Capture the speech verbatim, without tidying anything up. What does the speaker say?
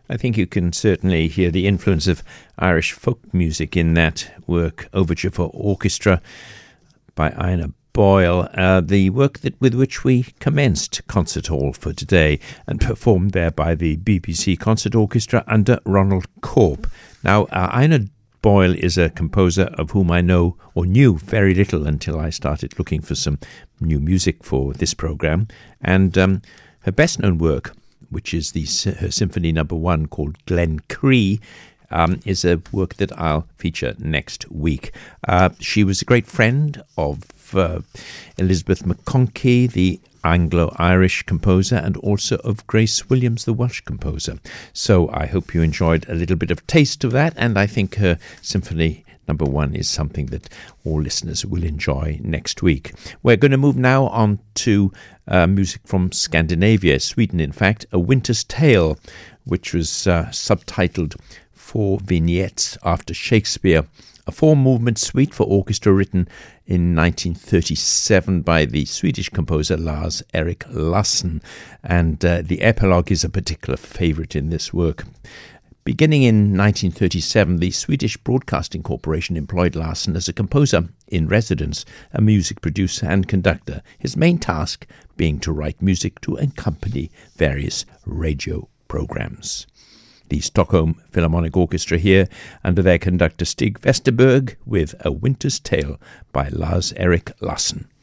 I think you can certainly hear the influence of Irish folk music in that work, Overture for Orchestra by Ina Boyle, uh, the work that with which we commenced Concert Hall for today, and performed there by the B B C Concert Orchestra under Ronald Corp. Now, uh, Ina Boyle is a composer of whom I know or knew very little until I started looking for some new music for this programme, and um, her best-known work, which is the her Symphony Number One called Glen Cree, um, is a work that I'll feature next week. Uh, she was a great friend of uh, Elizabeth McConkie, the Anglo-Irish composer, and also of Grace Williams, the Welsh composer. So I hope you enjoyed a little bit of taste of that, and I think her Symphony Number One is something that all listeners will enjoy next week. We're going to move now on to uh, music from Scandinavia, Sweden, in fact, A Winter's Tale, which was uh, subtitled Four Vignettes After Shakespeare, a four-movement suite for orchestra written in nineteen thirty-seven by the Swedish composer Lars Erik Larsson, and uh, the epilogue is a particular favourite in this work. Beginning in nineteen thirty-seven, the Swedish Broadcasting Corporation employed Larsson as a composer in residence, a music producer and conductor, his main task being to write music to accompany various radio programs. The Stockholm Philharmonic Orchestra here, under their conductor Stig Westerberg, with A Winter's Tale by Lars Erik Larsson.